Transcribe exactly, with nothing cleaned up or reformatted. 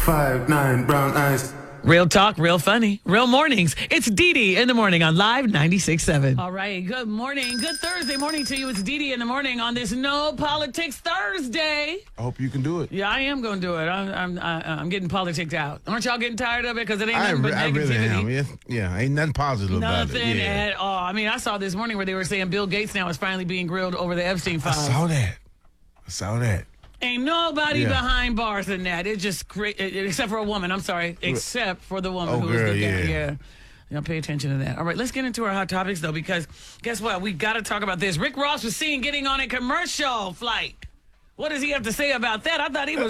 Five, nine, brown eyes. Real talk, real funny, real mornings. It's Dee Dee in the morning on Live ninety-six point seven. All right, good morning. Good Thursday morning to you. It's Dee Dee in the morning on this No Politics Thursday. I hope you can do it. Yeah, I am going to do it. I'm I'm, I'm getting politics out. Aren't y'all getting tired of it? Because it ain't I, nothing but I negativity. really am. Yeah, yeah, ain't nothing positive about it. Nothing Yeah. at all. I mean, I saw this morning where they were saying Bill Gates now is finally being grilled over the Epstein I files. saw that. I saw that. Ain't nobody Yeah. behind bars in that. It's just great, except for a woman. I'm sorry, except for the woman Oh, who was girl, the guy. yeah. Yeah. Y'all pay attention to that. All right, let's get into our hot topics though, because guess what? We got to talk about this. Rick Ross was seen getting on a commercial flight. What does he have to say about that? I thought he was